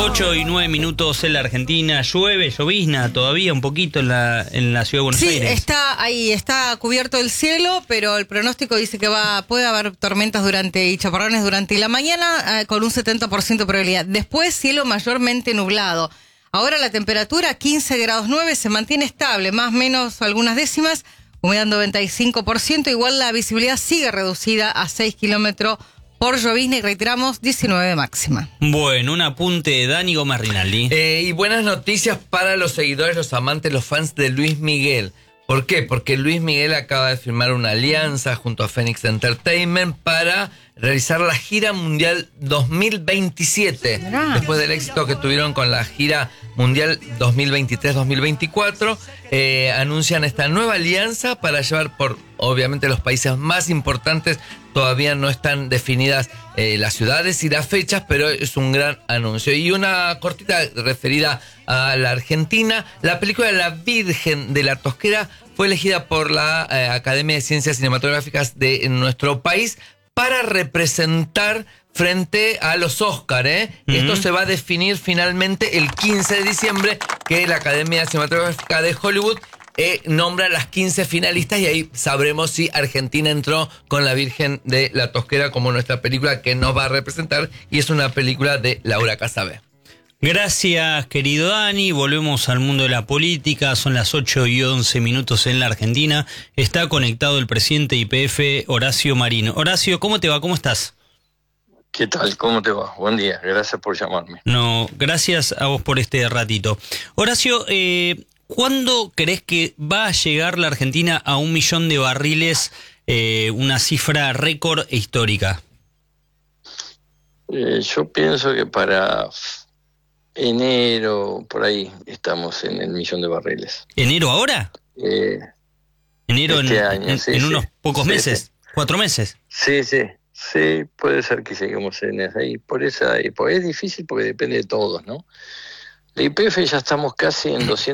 8:09 en la Argentina. Llovizna todavía un poquito en la ciudad de Buenos Aires. Sí, está ahí, está cubierto el cielo, pero el pronóstico dice que puede haber tormentas y chaparrones durante la mañana con un 70% de probabilidad. Después, cielo mayormente nublado. Ahora la temperatura 15 grados 9 se mantiene estable, más o menos algunas décimas, humedad 95%. Igual la visibilidad sigue reducida a 6 kilómetros por llovizna y reiteramos 19 de máxima. Bueno, un apunte de Dani Gómez Rinaldi. Y buenas noticias para los seguidores, los amantes, los fans de Luis Miguel. ¿Por qué? Porque Luis Miguel acaba de firmar una alianza junto a Phoenix Entertainment para realizar la gira mundial 2027. Después del éxito que tuvieron con la gira mundial 2023-2024, anuncian esta nueva alianza para llevar por, obviamente, los países más importantes. Todavía no están definidas las ciudades y las fechas, pero es un gran anuncio. Y una cortita referida a la Argentina. La película La Virgen de la Tosquera fue elegida por la Academia de Ciencias Cinematográficas de nuestro país para representar frente a los Oscar, Esto se va a definir finalmente el 15 de diciembre, que la Academia Cinematográfica de Hollywood nombra las 15 finalistas y ahí sabremos si Argentina entró con La Virgen de la Tosquera como nuestra película que nos va a representar, y es una película de Laura Casabé. Gracias, querido Dani. Volvemos al mundo de la política. Son las 8:11 en la Argentina. Está conectado el presidente de YPF, Horacio Marín. Horacio, ¿cómo te va? ¿Cómo estás? ¿Qué tal? ¿Cómo te va? Buen día. Gracias por llamarme. No, gracias a vos por este ratito. Horacio, ¿cuándo crees que va a llegar la Argentina a 1 millón de barriles, una cifra récord e histórica? Yo pienso que para enero, por ahí, estamos en el 1 millón de barriles. ¿Enero ahora? Enero este año, sí, en unos pocos meses, sí. 4 meses. Sí, puede ser que lleguemos en ahí. Por esa época es difícil porque depende de todos, ¿no? La YPF ya estamos casi en 200